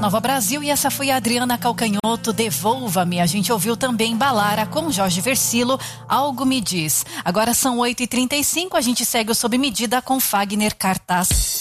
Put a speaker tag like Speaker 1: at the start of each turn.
Speaker 1: Nova Brasil, e essa foi a Adriana Calcanhoto, Devolva-me. A gente ouviu também Balara com Jorge Versilo, Algo Me Diz. Agora são 8h35, a gente segue o Sob Medida com Fagner Cartaz.